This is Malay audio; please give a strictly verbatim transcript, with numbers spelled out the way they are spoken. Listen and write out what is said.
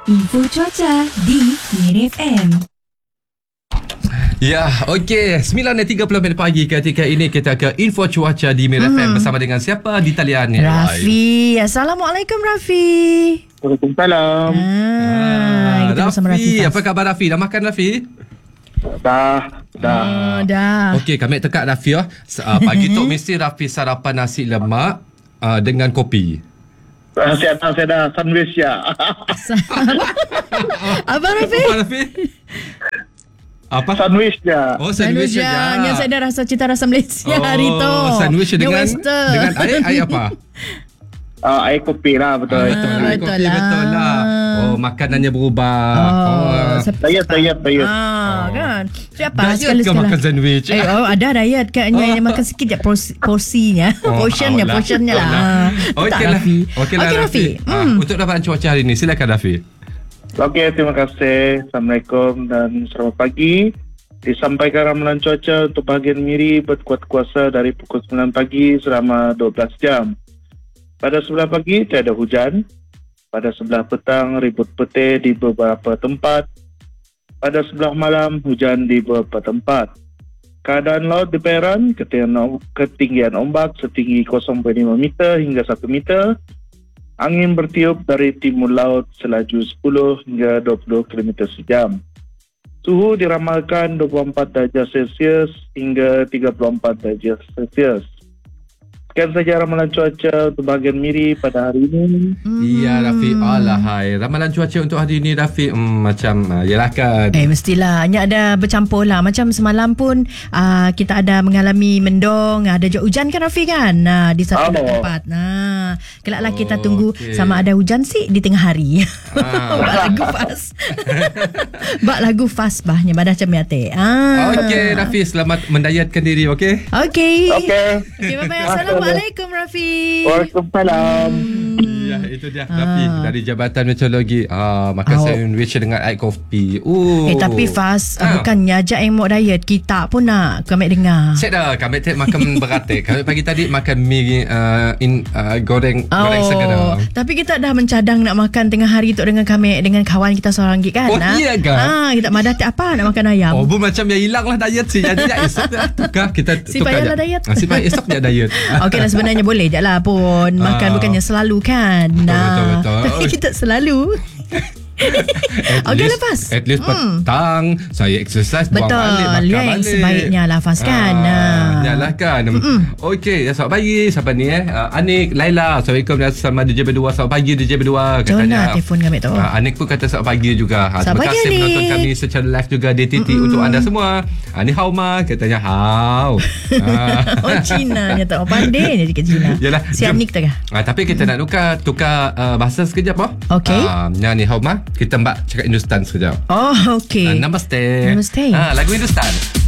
Info cuaca di Mira F M. Ya, okey. sembilan dan tiga puluh minit pagi ketika ini kita ke info cuaca di Mira hmm. F M bersama dengan siapa di talian ni? Rafi. Assalamualaikum Rafi. Waalaikumsalam. Ah, kita bersama Rafi. Rafi, apa khabar Rafi? Dah makan Rafi? Dah, dah. Ah, dah. Okey, kami tekak Rafi ya. Uh, pagi tu mesti Rafi sarapan nasi lemak uh, dengan kopi. Uh, saya dah, saya dah sandwich ya. Apa Rafi? Apa Rafi? Apa? Sandwich ya. Oh, sandwich Sandwich saja. yang saya dah rasa cita rasa Malaysia Oh, hari tu. sandwich Yang dengan Western. dengan air, air apa? Uh, air kopi lah, betul. Ah, betul. air betul kopi, lah. betul lah. Oh, makanannya berubah. Oh, sep- Diet, diet, diet. Ah, kan. Siapa? Diet ke makan sandwich? Eh, oh, ada diet kan. Oh. Yang makan sikit je porsi, porsinya. Oh, portionnya, alah. portionnya lah. Alah. Betul tak, Okey lah. Rafi? Okey lah Okey, Rafi. Rafi. Ah, Hmm. untuk dapat cuaca hari ini, silakan Rafi. Okey, terima kasih. Assalamualaikum dan selamat pagi. Disampaikan ramalan cuaca untuk bahagian Miri berkuat kuasa dari pukul sembilan pagi selama dua belas jam. Pada sebelah pagi tiada hujan. Pada sebelah petang ribut petir di beberapa tempat. Pada sebelah malam hujan di beberapa tempat. Keadaan laut di Peran, ketinggian, ketinggian ombak setinggi kosong koma lima meter hingga satu meter. Angin bertiup dari timur laut selaju sepuluh hingga dua puluh kilometer sejam. Suhu diramalkan dua puluh empat darjah Celsius hingga tiga puluh empat darjah Celsius. Sekian saja ramalan cuaca untuk bahagian Miri pada hari ini. Iya Rafi, alahai. Ramalan cuaca untuk hari ini Rafi hmm, macam uh, yalah kan. Eh mestilah hanya ada bercampur lah. Macam semalam pun uh, kita ada mengalami mendung, ada juga hujan kan Rafi kan. Nah, di satu Oh. tempat. Nah, kelaklah Oh, kita tunggu okey. sama ada hujan sih di tengah hari. Ah. Bak lagu fast. Bak lagu fast bahnya badah cemiate. Ah. Okey Rafi, selamat mendayatkan diri, okey? Okey. Okey. Okey, bye-bye. Assalamualaikum Rafi. Waalaikumsalam. Ya, itu dia Rafi dari Jabatan Meteorologi. Ah, makan Oh. sandwich dengan air kopi. Oh. Eh tapi fast Ah. bukannya ajak yang mau diet, kita pun nak kami dengar. Set dah, kami tak makan beratik. Kami pagi tadi makan mie uh, in uh, goreng goreng segera. Tapi kita dah mencadang nak makan tengah hari tu dengan kami, dengan kawan kita seorang lagi kan. Oh, ah? iya ke? Ah, kita madah tak apa nak makan ayam. Oh, bu macam yang hilang lah diet si. Jadi ya, esok dah tukar kita Si tukar payahlah je. diet. Ah, si payah esok je diet. Okey lah, sebenarnya boleh je lah pun makan, Ah. bukannya selalu kan. betul, betul. Tapi kita selalu. At Okey, least- lepas. At least Hmm. petang saya exercise buang Betul, balik makan yang balik. sebaiknya lah Faz kan. Ah, Ah. yalah kan. Okey, ya, selamat pagi. Siapa ni eh? Uh, Anik, Laila. Assalamualaikum dan selamat D J berdua. Selamat pagi D J berdua Jom katanya. lah telefon kami tu. Uh, Anik pun kata selamat pagi juga. Ha, Selamat terima pagi, kasih Anik. menonton kami secara live juga di T T untuk anda semua. Uh, ni hao ma katanya hao. Ah. Oh Cina nya tak pandai ni dekat Cina. Yalah, Si jom. Anik tu kah? Ah, tapi kita nak tukar tukar uh, bahasa sekejap oh. Okey. Ah, ni hao ma. Kita mbak cakap Hindustan sekejap. Oh okey. Ah, namaste. Namaste. Ah, lagu Hindustan.